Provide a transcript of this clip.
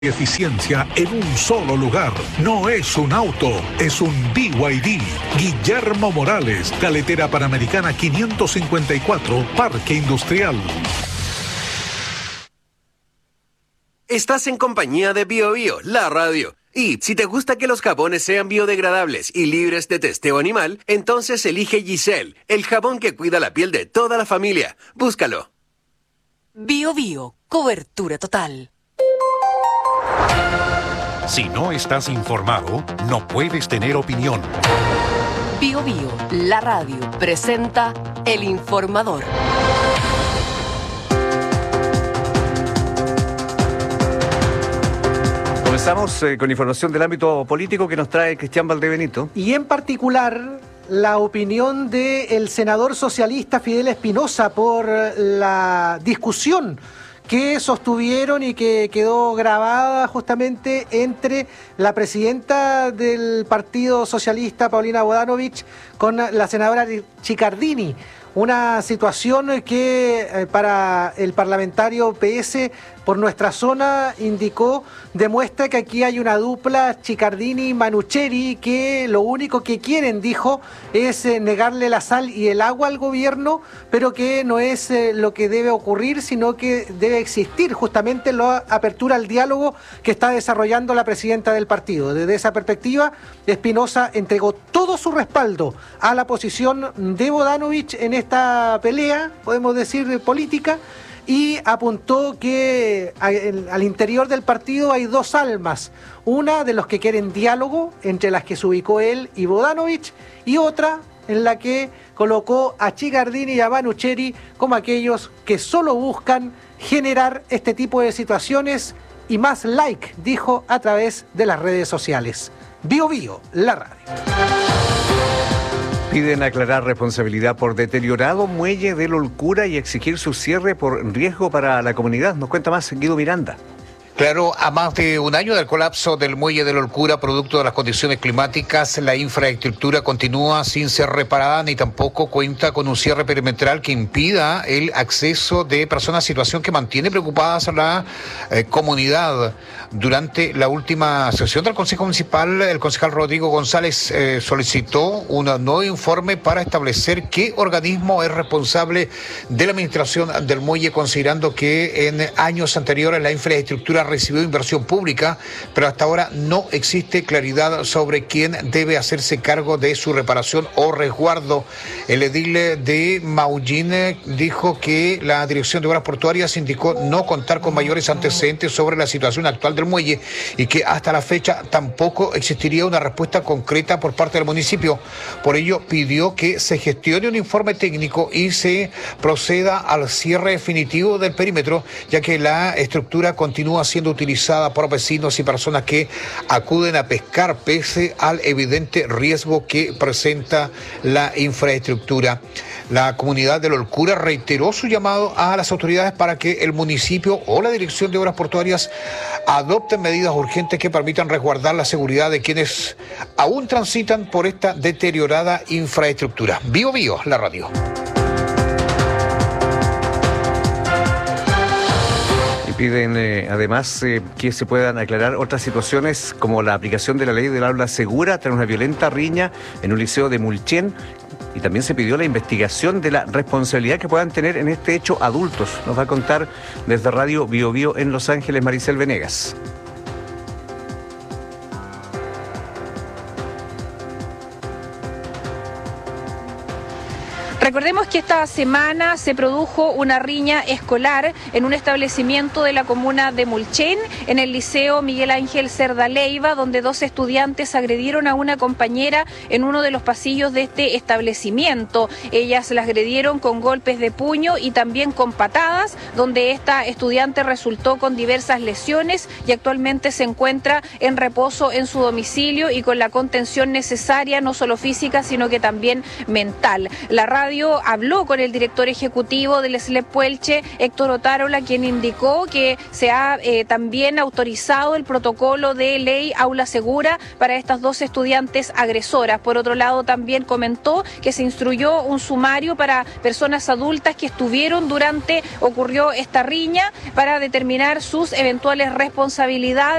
Eficiencia en un solo lugar. No es un auto, es un BYD. Guillermo Morales, Carretera Panamericana 554, Parque Industrial. Estás en compañía de BioBio, la radio. Y si te gusta que los jabones sean biodegradables y libres de testeo animal, entonces elige Giselle, el jabón que cuida la piel de toda la familia. Búscalo. BioBio, cobertura total. Si no estás informado, no puedes tener opinión. BioBio, la radio, presenta El Informador. Comenzamos con información del ámbito político que nos trae Cristian Valdebenito. Y en particular, la opinión del senador socialista Fidel Espinosa por la discusión que sostuvieron y que quedó grabada justamente entre la presidenta del Partido Socialista, Paulina Bodanovich, con la senadora Chiccardini. Una situación que para el parlamentario PS por nuestra zona demuestra que aquí hay una dupla Chiccardini-Manucheri que lo único que quieren, dijo, es negarle la sal y el agua al gobierno, pero que no es lo que debe ocurrir, sino que debe existir justamente la apertura al diálogo que está desarrollando la presidenta del partido. Desde esa perspectiva, Espinosa entregó todo su respaldo a la posición de Bodanovich en esta pelea, podemos decir, política, y apuntó que al interior del partido hay dos almas, una de los que quieren diálogo, entre las que se ubicó él y Bodanovich, y otra en la que colocó a Chiccardini y a Manucheri como aquellos que solo buscan generar este tipo de situaciones y más like, dijo a través de las redes sociales. BioBio, la radio. Piden aclarar responsabilidad por deteriorado muelle de Lolcura y exigir su cierre por riesgo para la comunidad. Nos cuenta más Guido Miranda. Claro, a más de un año del colapso del muelle de Lolcura, producto de las condiciones climáticas, la infraestructura continúa sin ser reparada ni tampoco cuenta con un cierre perimetral que impida el acceso de personas, situación que mantiene preocupadas a la comunidad. Durante la última sesión del Consejo Municipal, el concejal Rodrigo González solicitó un nuevo informe para establecer qué organismo es responsable de la administración del muelle, considerando que en años anteriores la infraestructura recibió inversión pública, pero hasta ahora no existe claridad sobre quién debe hacerse cargo de su reparación o resguardo. El edil de Maullín dijo que la Dirección de Obras Portuarias indicó no contar con mayores antecedentes sobre la situación actual del muelle y que hasta la fecha tampoco existiría una respuesta concreta por parte del municipio. Por ello pidió que se gestione un informe técnico y se proceda al cierre definitivo del perímetro, ya que la estructura continúa siendo utilizada por vecinos y personas que acuden a pescar pese al evidente riesgo que presenta la infraestructura. La comunidad de Lolcura reiteró su llamado a las autoridades para que el municipio o la Dirección de Obras Portuarias adopten medidas urgentes que permitan resguardar la seguridad de quienes aún transitan por esta deteriorada infraestructura. BioBio, la radio. Piden además que se puedan aclarar otras situaciones como la aplicación de la ley del aula segura tras una violenta riña en un liceo de Mulchen, y también se pidió la investigación de la responsabilidad que puedan tener en este hecho adultos. Nos va a contar desde Radio BioBio en Los Ángeles Maricel Venegas. Recordemos que esta semana se produjo una riña escolar en un establecimiento de la comuna de Mulchen, en el Liceo Miguel Ángel Cerda Leiva, donde dos estudiantes agredieron a una compañera en uno de los pasillos de este establecimiento. Ellas la agredieron con golpes de puño y también con patadas, donde esta estudiante resultó con diversas lesiones y actualmente se encuentra en reposo en su domicilio y con la contención necesaria, no solo física, sino que también mental. La radio radio habló con el director ejecutivo del SLEP Puelche, Héctor Otárola, quien indicó que se ha también autorizado el protocolo de ley Aula Segura para estas dos estudiantes agresoras. Por otro lado, también comentó que se instruyó un sumario para personas adultas que estuvieron ocurrió esta riña para determinar sus eventuales responsabilidades.